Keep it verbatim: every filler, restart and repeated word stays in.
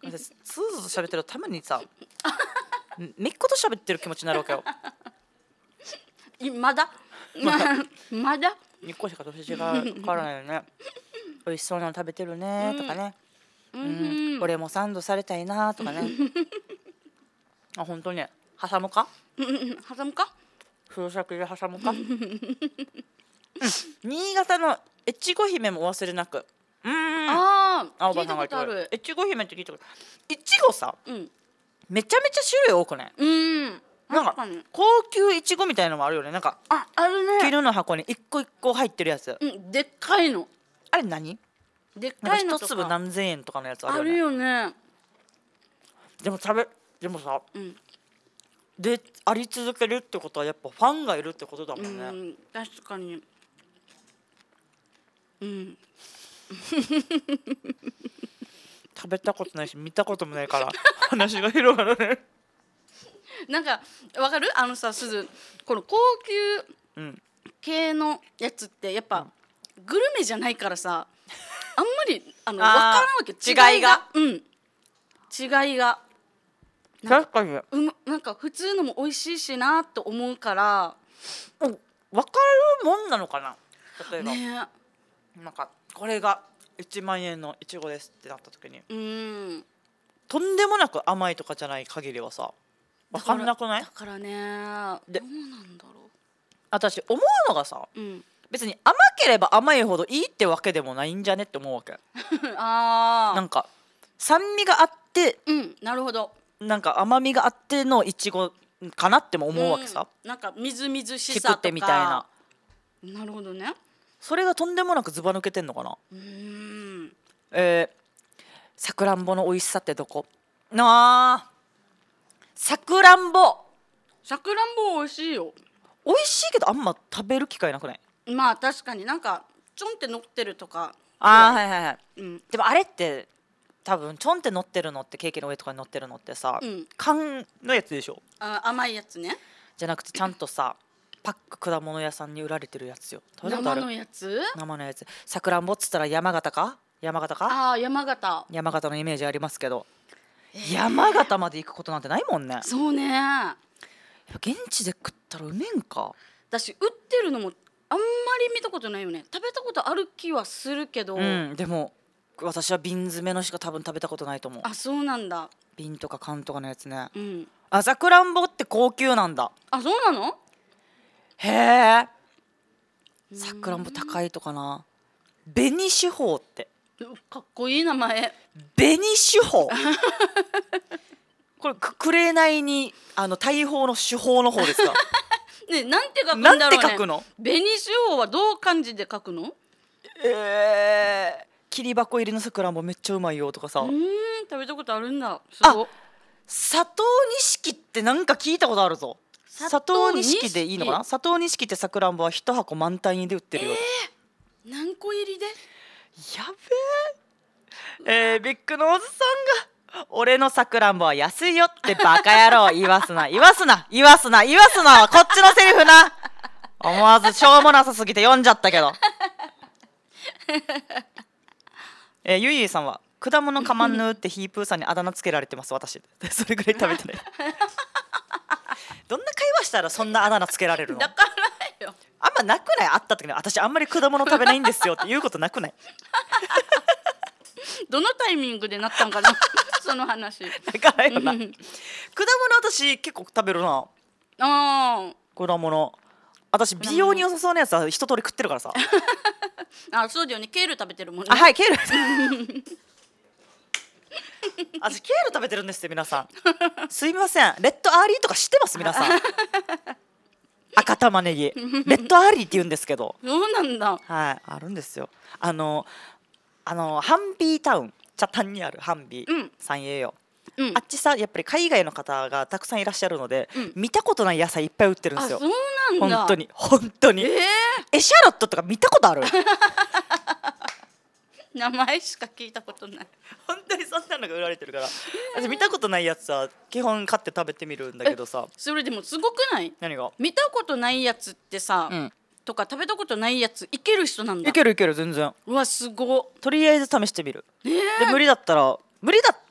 私スーズと喋ってるとたまにさめっこと喋ってる気持ちになるわけよ。 いまだまだにこしか年違うからないよね。美味しそうなの食べてるねとかね、 ううんん、俺もサンドされたいなとかねあ、本当にね、挟むか挟むか風車で挟むか、うん、新潟の越後姫も忘れなく。うーん、 ああ青葉さんが言ってくれる越後姫って聞いてくる。いちごさ、 うん、 めちゃめちゃ種類多くない？ うんなんか確かに高級いちごみたいなのもあるよね。なんかあ、あるね。 絹の箱に一個一個入ってるやつ。 うん、でっかいのあれ何？ でっなんかかいのとか一粒何千円とかのやつああるよね。 るよね。 でも食べでもさ、 うんであり続けるってことはやっぱファンがいるってことだもうんね。 ん、確かにうん食べたことないし見たこともないから話が広がるね。 なんかわかる？あのさ、すずこの高級うん系のやつってやっぱ、グルメじゃないからさ、あんまりあのあー分からんわけ。 違いがうん違いが確かにうま、なんか普通のも美味しいしなと思うから分かるもんなのかな。例えば、 ね。 なんかこれがいちまんえんのいちごですってなった時にうんとんでもなく甘いとかじゃない限りはさ分かんなくない？ だからね、 でどうなんだろ私思うのがさ、 う。うん別に甘ければ甘いほどいいってわけでもないんじゃねって思うわけ。 ああなんか酸味があってうんなるほど。 なんか甘みがあってのいちごかなっても思うわけさ、 うん、なんかみずみずしひくさとかてみたいな。 なるほどね。 それがとんでもなくずば抜けてんのかな。 うーんえー、さくらんぼの美味しさってどこ？なあ、さくらんぼさくらんぼ美味しいよ。 美味しいけどあんま食べる機会なくない？ まあ確かになんかちょんって乗ってるとか。 あーはいはいはい。 うんでもあれって多分ちょんって乗ってるのってケーキの上とかに乗ってるのってさ、 うん缶のやつでしょ？ あ甘いやつね。 じゃなくてちゃんとさパック果物屋さんに売られてるやつよ。食べたことあ生る？ のやつ。 生のやつ。さくらんぼっつったら山形か山形かああ山形。 山形のイメージありますけど、山形まで行くことなんてないもんね。 そうね。 やっぱ現地で食ったらうめんか。 私売ってるのもあんまり見たことないよね。食べたことある気はするけど、 うんでも私は瓶詰めのしか多分食べたことないと思う。 あそうなんだ。 瓶とか缶とかのやつね。 うんあ、さくらんぼって高級なんだ。 あそうなの。 へえ。さくらんぼ高いとかな。紅酒宝って。 かっこいい名前。 紅酒宝これく紅にあの大砲の手法の方ですか？ ね、なんて書くんだろうね。 なんて書くの？ 紅酒王はどう漢字で書くの？ えー、切り箱入りのさくらんぼめっちゃうまいよとかさ。 うーん食べたことあるんだ。すごい。 佐藤錦ってなんか聞いたことあるぞ。佐藤錦でいいのかな？佐藤錦ってさくらんぼは一箱満タンで売ってるよ。 えー、何個入りで？ やべえ。えー、ビッグのおじさんが俺のさくらんぼは安いよってバカ野郎言わすな言わすな言わすな言わすなこっちのセリフな。思わずしょうもなさすぎて読んじゃったけどえー、ゆいゆいさんは果物かまんぬってヒープーさんにあだ名つけられてます私それぐらい食べてないどんな会話したらそんなあだ名つけられるの？ だからよ。 あんまなくない？あった時に私あんまり果物食べないんですよって言うことなくない？ どのタイミングでなったんかなその話。 だからよな果物私結構食べるな。 あ果物私美容に良さそうなやつは一通り食ってるからさあそうだよね。ケール食べてるもんね。 あはいケール私ケール食べてるんですって皆さんすいませんレッドアーリーとか知ってます皆さん赤玉ねぎレッドアーリーって言うんですけどそうなんだ。 はいあるんですよ。あのあのハンビータウン北谷にあるハンビー、 うん三栄よ、 うん、 あっちさやっぱり海外の方がたくさんいらっしゃるので、 うん、 見たことない野菜いっぱい売ってるんですよ。 あそうなんだ。 本当に本当に、 えエシャロットとか見たことある？ ー、名前しか聞いたことない。 本当にそんなのが売られてるから私見たことないやつは基本買って食べてみるんだけどさ。 それでもすごくない？ 何が？ 見たことないやつってさ、 うん、 とか食べたことないやついける人なんだ。 いけるいける全然。 うわすご。 とりあえず試してみる。 えー、 で無理だったら無理だっ